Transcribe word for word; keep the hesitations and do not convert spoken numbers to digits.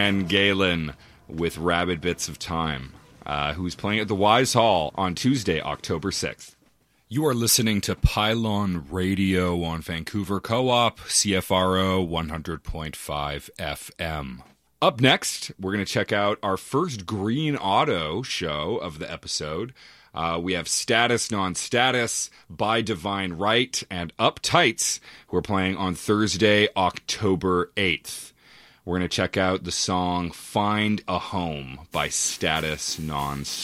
Ken Galen with Rabid Bits of Time, uh, who's playing at the Wise Hall on Tuesday, October sixth. You are listening to Pylon Radio on Vancouver Co-op, C F R O one hundred point five F M. Up next, we're going to check out our first Green Auto show of the episode. Uh, we have Status Non-Status, By Divine Right, and Uptights, who are playing on Thursday, October eighth. We're going to check out the song Find a Home by Status Non-Status.